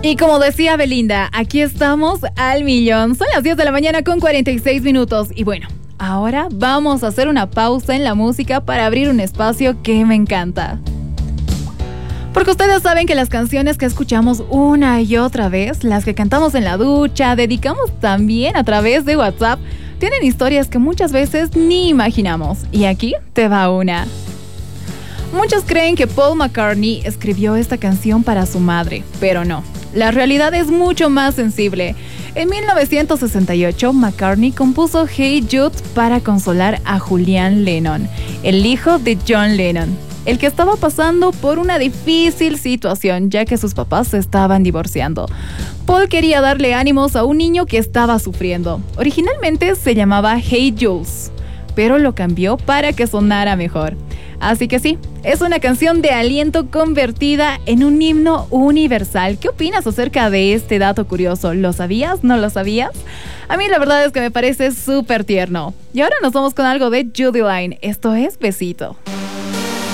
Y como decía Belinda, aquí estamos al millón. Son las 10 de la mañana con 46 minutos. Y bueno, ahora vamos a hacer una pausa en la música para abrir un espacio que me encanta. Porque ustedes saben que las canciones que escuchamos una y otra vez, las que cantamos en la ducha, dedicamos también a través de WhatsApp, tienen historias que muchas veces ni imaginamos. Y aquí te va una. Muchos creen que Paul McCartney escribió esta canción para su madre, pero no. La realidad es mucho más sensible. En 1968, McCartney compuso Hey Jude para consolar a Julian Lennon, el hijo de John Lennon, el que estaba pasando por una difícil situación ya que sus papás se estaban divorciando. Paul quería darle ánimos a un niño que estaba sufriendo. Originalmente se llamaba Hey Jules, pero lo cambió para que sonara mejor. Así que sí, es una canción de aliento convertida en un himno universal. ¿Qué opinas acerca de este dato curioso? ¿Lo sabías? ¿No lo sabías? A mí la verdad es que me parece súper tierno. Y ahora nos vamos con algo de Judy Line. Esto es Besito.